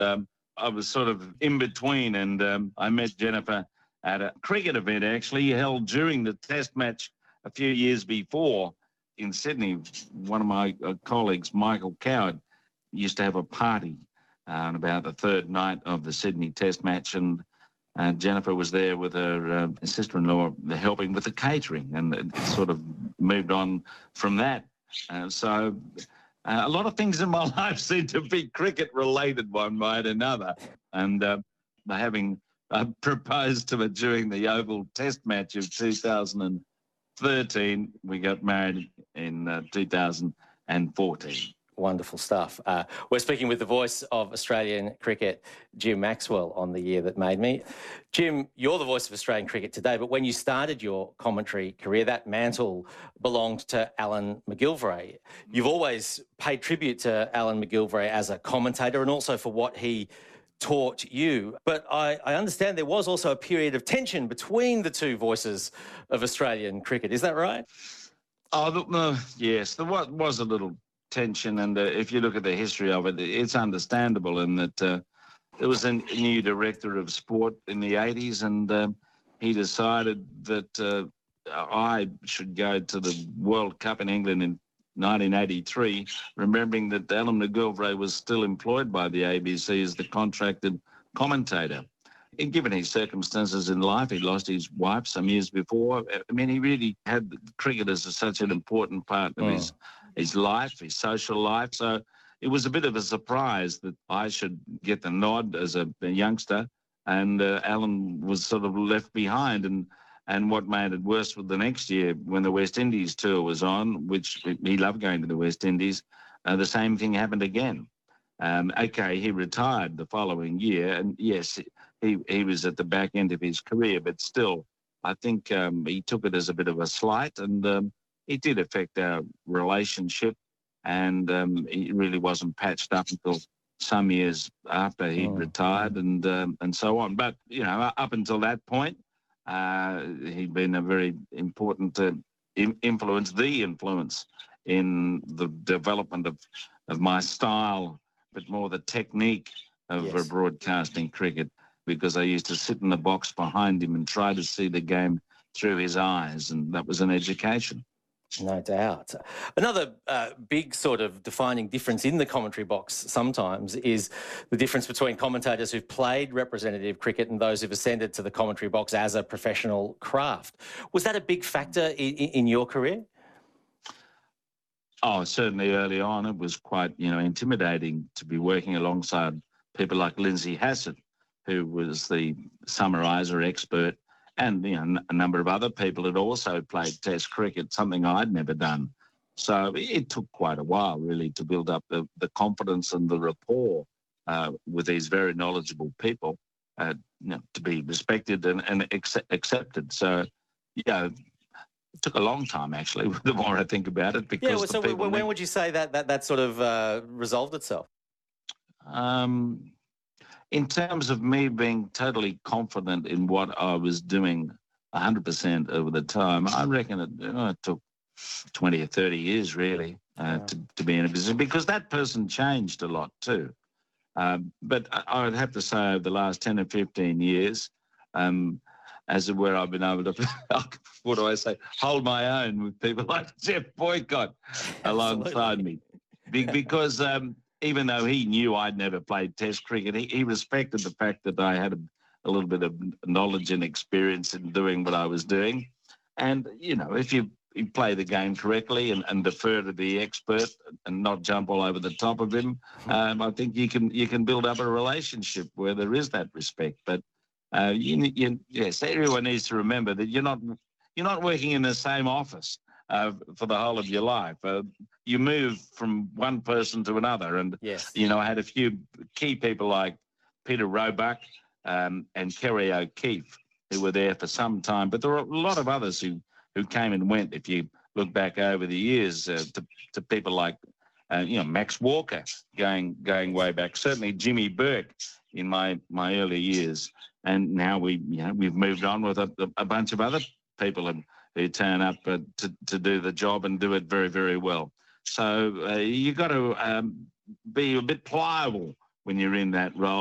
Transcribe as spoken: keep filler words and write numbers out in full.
Um, I was sort of in between, and um, I met Jennifer at a cricket event actually held during the Test match a few years before in Sydney. One of my uh, colleagues, Michael Coward, used to have a party uh, on about the third night of the Sydney Test match, and uh, Jennifer was there with her uh, sister-in-law helping with the catering, and it sort of moved on from that. Uh, so uh, a lot of things in my life seem to be cricket-related one way or another, and uh, having uh, proposed to her during the Oval Test match of two thousand thirteen, we got married in uh, two thousand fourteen. Wonderful stuff. Uh, we're speaking with the voice of Australian cricket, Jim Maxwell, on The Year That Made Me. Jim, you're the voice of Australian cricket today, but when you started your commentary career, that mantle belonged to Alan McGilvray. You've always paid tribute to Alan McGilvray as a commentator and also for what he taught you. But I, I understand there was also a period of tension between the two voices of Australian cricket. Is that right? Oh, no, yes, there was, was a little tension, and uh, if you look at the history of it, it's understandable in that uh, there was a new director of sport in the eighties, and um, he decided that uh, I should go to the World Cup in England in nineteen eighty-three, remembering that Alan McGilvray was still employed by the A B C as the contracted commentator. And given his circumstances in life, he lost his wife some years before. I mean, he really had cricket as a, such an important part of oh. his his life, his social life. So it was a bit of a surprise that I should get the nod as a, a youngster, and uh, Alan was sort of left behind. And and what made it worse was the next year when the West Indies tour was on, which he loved going to the West Indies, uh, the same thing happened again. Um, okay, he retired the following year, and yes, he, he was at the back end of his career, but still, I think um, he took it as a bit of a slight, and um, it did affect our relationship, and um, it really wasn't patched up until some years after he'd oh. retired, and um, and so on. But, you know, up until that point, uh, he'd been a very important uh, influence, the influence in the development of, of my style, but more the technique of yes. broadcasting cricket, because I used to sit in the box behind him and try to see the game through his eyes, and that was an education. No doubt. Another uh, big sort of defining difference in the commentary box sometimes is the difference between commentators who've played representative cricket and those who've ascended to the commentary box as a professional craft. Was that a big factor in, in your career? Oh, certainly early on it was quite, you know, intimidating to be working alongside people like Lindsay Hassett, who was the summariser expert, and, you know, a number of other people had also played Test cricket, something I'd never done. So it took quite a while, really, to build up the, the confidence and the rapport uh, with these very knowledgeable people, uh, you know, to be respected and, and ac- accepted. So, yeah, it took a long time, actually, the more I think about it. Because yeah, well, so when think... would you say that that, that sort of uh, resolved itself? Um, in terms of me being totally confident in what I was doing one hundred percent over the time, I reckon it, you know, it took twenty or thirty years, really, uh, yeah. to, to be in a position, because that person changed a lot too. Um, but I, I would have to say over the last ten or fifteen years, um, as it were, I've been able to, what do I say, hold my own with people like Jeff Boycott alongside me. Be- because um, even though he knew I'd never played Test cricket, he, he respected the fact that I had a, a little bit of knowledge and experience in doing what I was doing. And, you know, if you, you play the game correctly and, and defer to the expert and not jump all over the top of him, um, I think you can you can build up a relationship where there is that respect. But Uh, you, you, yes, everyone needs to remember that you're not you're not working in the same office uh, for the whole of your life. Uh, you move from one person to another, and yes. you know, I had a few key people like Peter Roebuck um, and Kerry O'Keefe who were there for some time, but there were a lot of others who who came and went. If you look back over the years, uh, to to people like uh, you know, Max Walker, going going way back. Certainly Jimmy Burke in my my early years. And now we, you know, we've moved on with a, a bunch of other people who, who turn up uh, to, to do the job and do it very, very well. So uh, you've got to um, be a bit pliable when you're in that role.